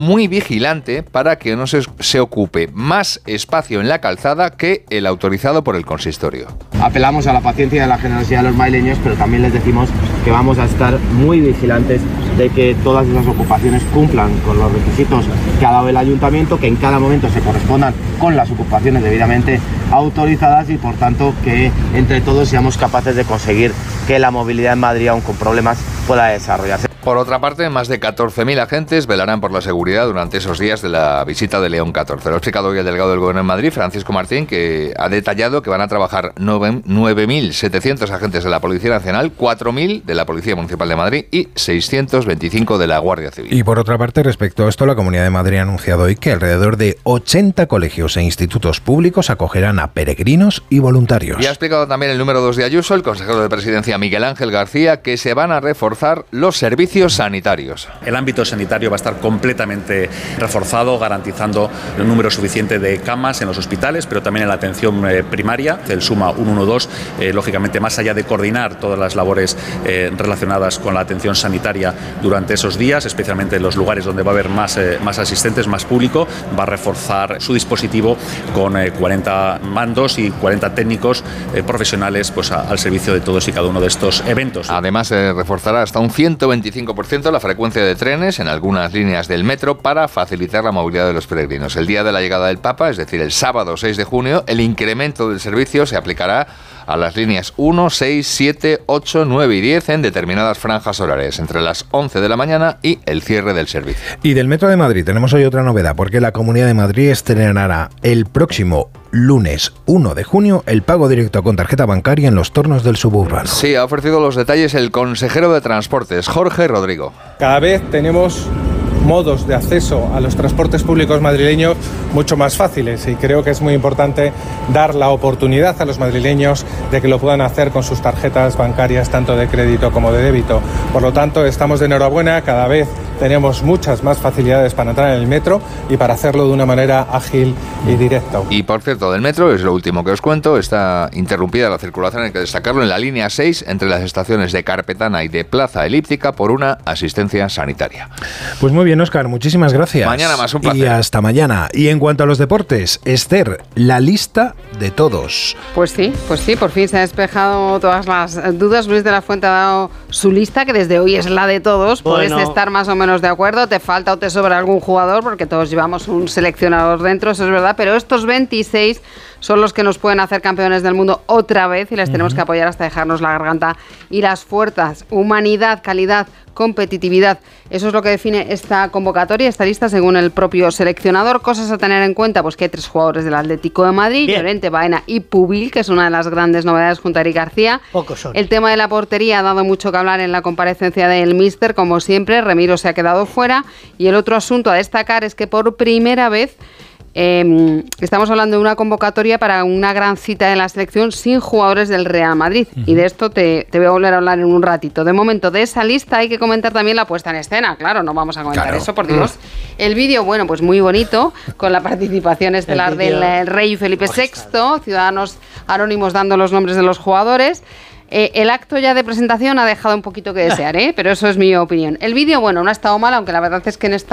muy vigilante para que no se ocupe más espacio en la calzada que el autorizado por el consistorio. Apelamos a la paciencia y a la generosidad de los madrileños, pero también les decimos que vamos a estar muy vigilantes de que todas esas ocupaciones cumplan con los requisitos que ha dado el ayuntamiento, que en cada momento se correspondan con las ocupaciones debidamente autorizadas y por tanto que entre todos seamos capaces de conseguir que la movilidad en Madrid, aun con problemas, pueda desarrollarse. Por otra parte, más de 14.000 agentes velarán por la seguridad durante esos días de la visita de León XIV. Lo ha explicado hoy el delegado del Gobierno en Madrid, Francisco Martín, que ha detallado que van a trabajar 9.700 agentes de la Policía Nacional, 4.000 de la Policía Municipal de Madrid y 625 de la Guardia Civil. Y por otra parte, respecto a esto, la Comunidad de Madrid ha anunciado hoy que alrededor de 80 colegios e institutos públicos acogerán a peregrinos y voluntarios. Y ha explicado también el número 2 de Ayuso, el consejero de Presidencia Miguel Ángel García, que se van a reforzar los servicios sanitarios. El ámbito sanitario va a estar completamente reforzado, garantizando un número suficiente de camas en los hospitales, pero también en la atención primaria. El Suma 112, lógicamente, más allá de coordinar todas las labores relacionadas con la atención sanitaria durante esos días, especialmente en los lugares donde va a haber más asistentes, más público, va a reforzar su dispositivo con 40 mandos y 40 técnicos profesionales pues, al servicio de todos y cada uno de estos eventos. Además, se reforzará hasta un 125% la frecuencia de trenes en algunas líneas del metro para facilitar la movilidad de los peregrinos. El día de la llegada del Papa, es decir, el sábado 6 de junio, el incremento del servicio se aplicará a las líneas 1, 6, 7, 8, 9 y 10 en determinadas franjas horarias, entre las 11 de la mañana y el cierre del servicio. Y del Metro de Madrid tenemos hoy otra novedad, porque la Comunidad de Madrid estrenará el próximo lunes 1 de junio el pago directo con tarjeta bancaria en los tornos del suburbano. Sí, ha ofrecido los detalles el consejero de Transportes, Jorge Rodrigo. Cada vez tenemos modos de acceso a los transportes públicos madrileños mucho más fáciles y creo que es muy importante dar la oportunidad a los madrileños de que lo puedan hacer con sus tarjetas bancarias tanto de crédito como de débito. Por lo tanto, estamos de enhorabuena, cada vez tenemos muchas más facilidades para entrar en el metro y para hacerlo de una manera ágil y directa. Y por cierto, del metro, es lo último que os cuento, está interrumpida la circulación, hay que destacarlo, en la línea 6 entre las estaciones de Carpetana y de Plaza Elíptica por una asistencia sanitaria. Pues muy bien, Óscar, muchísimas gracias. Mañana más, un placer. Y hasta mañana. Y en cuanto a los deportes, Esther, la lista de todos. Pues sí, por fin se ha despejado todas las dudas. Luis de la Fuente ha dado su lista, que desde hoy es la de todos. Puedes estar más o menos de acuerdo, te falta o te sobra algún jugador, porque todos llevamos un seleccionador dentro, eso es verdad, pero estos 26 son los que nos pueden hacer campeones del mundo otra vez y les tenemos que apoyar hasta dejarnos la garganta y las fuerzas. Humanidad, calidad, competitividad, eso es lo que define esta convocatoria, esta lista según el propio seleccionador. Cosas a tener en cuenta, pues que hay 3 jugadores del Atlético de Madrid, Llorente, Baena y Pubil, que es una de las grandes novedades junto a Eric García. Pocos son. El tema de la portería ha dado mucho que hablar en la comparecencia del míster, como siempre, Remiro se ha quedado fuera, y el otro asunto a destacar es que por primera vez estamos hablando de una convocatoria para una gran cita de la selección sin jugadores del Real Madrid, y de esto te voy a volver a hablar en un ratito. De momento, de esa lista hay que comentar también la puesta en escena, claro, no vamos a comentar eso, por Dios. El vídeo, bueno, pues muy bonito, con la participación estelar del rey Felipe VI, ciudadanos anónimos dando los nombres de los jugadores. El acto ya de presentación ha dejado un poquito que desear, pero eso es mi opinión. El vídeo, bueno, no ha estado mal, aunque la verdad es que en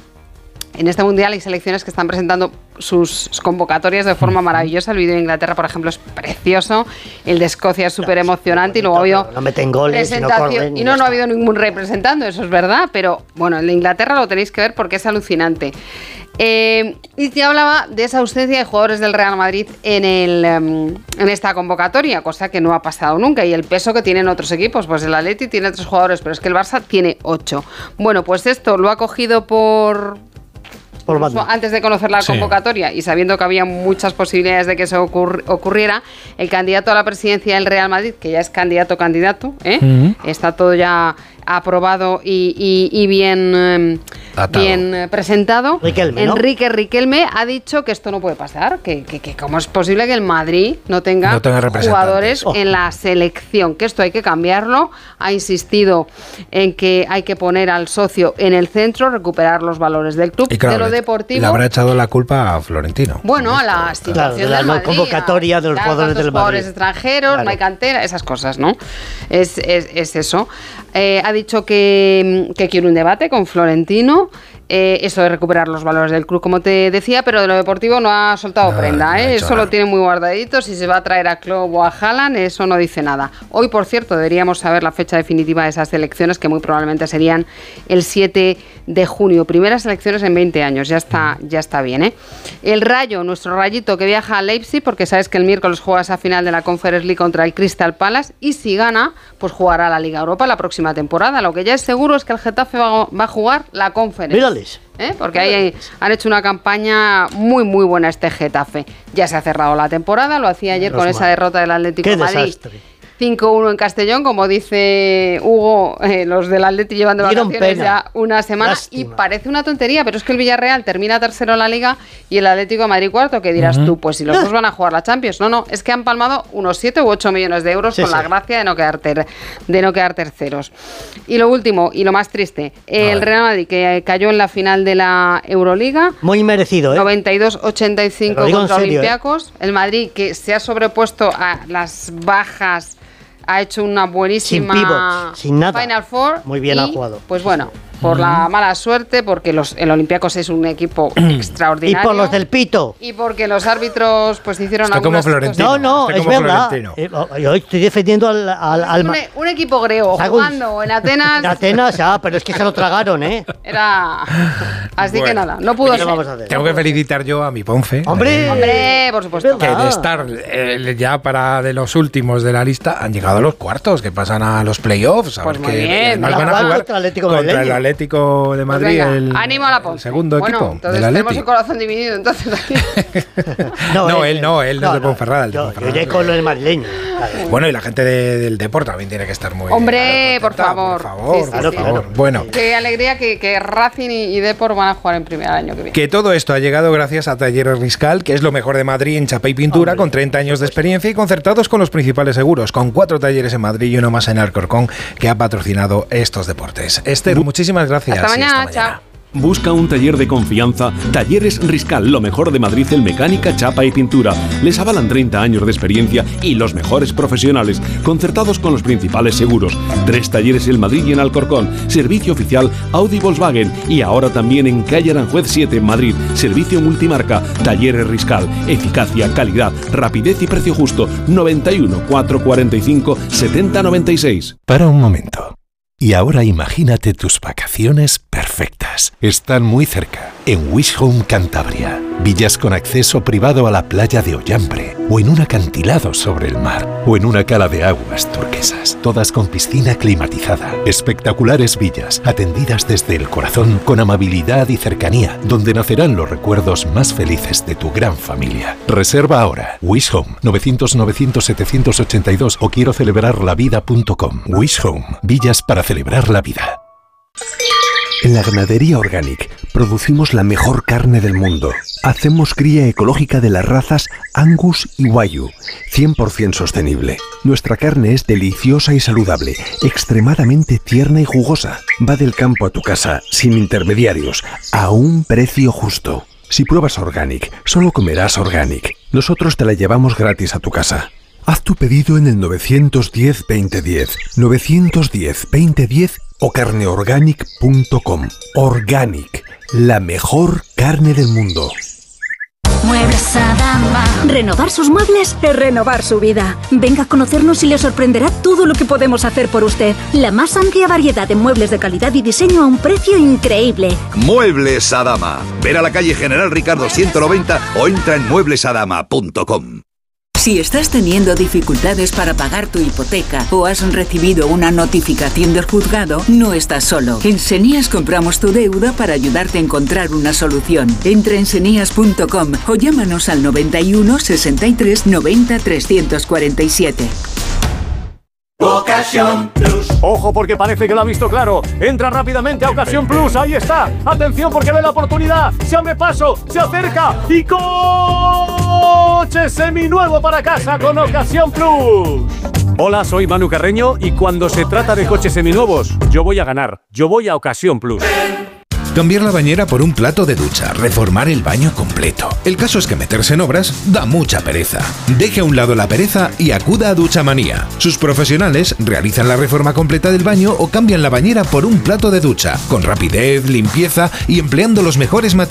este mundial hay selecciones que están presentando sus convocatorias de forma maravillosa. El vídeo de Inglaterra, por ejemplo, es precioso. El de Escocia es súper emocionante. Y luego ha habido no meten goles, presentación. Y no ha habido ningún rey presentando, eso es verdad. Pero bueno, el de Inglaterra lo tenéis que ver porque es alucinante. Y te hablaba de esa ausencia de jugadores del Real Madrid en esta convocatoria, cosa que no ha pasado nunca, y el peso que tienen otros equipos. Pues el Atleti tiene 3 jugadores, pero es que el Barça tiene 8. Bueno, pues esto lo ha cogido antes de conocer la convocatoria y sabiendo que había muchas posibilidades de que eso ocurriera, el candidato a la presidencia del Real Madrid, que ya es candidato, está todo ya aprobado y bien presentado. Riquelme, ¿no? Enrique Riquelme ha dicho que esto no puede pasar, que cómo es posible que el Madrid no tenga jugadores en la selección, que esto hay que cambiarlo. Ha insistido en que hay que poner al socio en el centro, recuperar los valores del club, de lo deportivo. Le habrá echado la culpa a Florentino. Bueno, a la situación de la del Madrid, convocatoria de los jugadores del Madrid. Jugadores extranjeros, no hay cantera, esas cosas, ¿no? Es eso. Ha dicho que quiere un debate con Florentino. eso de recuperar los valores del club, como te decía, pero de lo deportivo no ha soltado prenda, ¿eh? Eso lo tiene muy guardadito. Si se va a traer a Klopp o a Haaland, eso no dice nada. Hoy, por cierto, deberíamos saber la fecha definitiva de esas elecciones, que muy probablemente serían el 7 de junio. Primeras elecciones en 20 años, ya está bien, ¿eh? El Rayo, nuestro Rayito, que viaja a Leipzig, porque sabes que el miércoles juega esa final de la Conference League contra el Crystal Palace, y si gana, pues jugará la Liga Europa la próxima temporada. Lo que ya es seguro es que el Getafe va a jugar la Conference. Mírales. Porque ahí han hecho una campaña muy muy buena este Getafe. Ya se ha cerrado la temporada, lo hacía ayer con esa derrota del Atlético de Madrid. Desastre. 5-1 en Castellón, como dice Hugo, los del Atleti llevan de vacaciones ya una semana. Lástima. Y parece una tontería, pero es que el Villarreal termina tercero en la Liga y el Atlético de Madrid cuarto, que dirás tú, pues si los dos van a jugar la Champions. No, es que han palmado unos 7 u 8 millones de euros con la gracia de no quedar terceros. Y lo último, y lo más triste, el Real Madrid, que cayó en la final de la Euroliga. Muy merecido, 92-85 contra Olympiacos. El Madrid, que se ha sobrepuesto a las bajas, ha hecho una buenísima sin pivot, sin nada. Final Four. Muy bien ha jugado. Pues bueno, por la mala suerte, porque el Olympiacos es un equipo extraordinario. Y por los del pito. Y porque los árbitros pues hicieron está algunas como Florentino. cosas. No, es verdad. Yo estoy defendiendo al un equipo griego jugando en Atenas. En Atenas, pero es que se lo tragaron, Era así que nada, no pudo ser. Vamos a hacer? Tengo que felicitar yo a mi Ponce. Hombre, por supuesto. Que de estar ya para de los últimos de la lista han llegado a los cuartos, que pasan a los playoffs. Pues muy bien. Van a jugar contra el Atlético de Madrid, pues ánimo a la Ponce. El segundo equipo. Entonces tenemos el corazón dividido. Entonces él no es de Ponferrada. Yo iré con el madrileño. Bueno, y la gente del deporte también tiene que estar muy. Hombre, por favor. Por favor. Bueno. Qué alegría que Racing y Depor van a jugar en primera el año que viene. Que todo esto ha llegado gracias a Talleres Riscal, que es lo mejor de Madrid en chapa y pintura, con 30 años de experiencia y concertados con los principales seguros, con 4 talleres en Madrid y uno más en Alcorcón, que ha patrocinado estos deportes. Esther, muchísimas gracias. Hasta mañana, chao. Busca un taller de confianza. Talleres Riscal, lo mejor de Madrid en mecánica, chapa y pintura. Les avalan 30 años de experiencia y los mejores profesionales, concertados con los principales seguros. 3 talleres en Madrid y en Alcorcón. Servicio oficial Audi Volkswagen. Y ahora también en calle Aranjuez 7 en Madrid. Servicio multimarca. Talleres Riscal. Eficacia, calidad, rapidez y precio justo. 91 445 7096. Para un momento. Y ahora imagínate tus vacaciones perfectas. Están muy cerca, en Wish Home Cantabria. Villas con acceso privado a la playa de Ollambre, o en un acantilado sobre el mar, o en una cala de aguas turquesas, todas con piscina climatizada. Espectaculares villas, atendidas desde el corazón, con amabilidad y cercanía, donde nacerán los recuerdos más felices de tu gran familia. Reserva ahora. Wish Home, 900-900-782 o quiero celebrarlavida.com. Wish Home, villas para celebrar la vida. En la Ganadería Organic producimos la mejor carne del mundo. Hacemos cría ecológica de las razas Angus y Wagyu, 100% sostenible. Nuestra carne es deliciosa y saludable, extremadamente tierna y jugosa. Va del campo a tu casa, sin intermediarios, a un precio justo. Si pruebas Organic, solo comerás Organic. Nosotros te la llevamos gratis a tu casa. Haz tu pedido en el 910-2010, 910-2010 o carneorganic.com. Organic, la mejor carne del mundo. Muebles Adama. Renovar sus muebles es renovar su vida. Venga a conocernos y le sorprenderá todo lo que podemos hacer por usted. La más amplia variedad de muebles de calidad y diseño a un precio increíble. Muebles Adama. Ver a la calle General Ricardo 190 o entra en mueblesadama.com. Si estás teniendo dificultades para pagar tu hipoteca o has recibido una notificación del juzgado, no estás solo. En Senías compramos tu deuda para ayudarte a encontrar una solución. Entra en senías.com o llámanos al 91 63 90 347. Ocasión Plus. Ojo porque parece que lo ha visto claro. Entra rápidamente a Ocasión Plus. Ahí está. Atención porque ve la oportunidad. Se abre paso. Se acerca. Y coche seminuevo para casa con Ocasión Plus. Hola, soy Manu Carreño y cuando se trata de coches seminuevos, yo voy a ganar. Yo voy a Ocasión Plus. cambiar la bañera por un plato de ducha, reformar el baño completo. El caso es que meterse en obras da mucha pereza. Deje a un lado la pereza y acuda a Duchamanía. Sus profesionales realizan la reforma completa del baño o cambian la bañera por un plato de ducha, con rapidez, limpieza y empleando los mejores materiales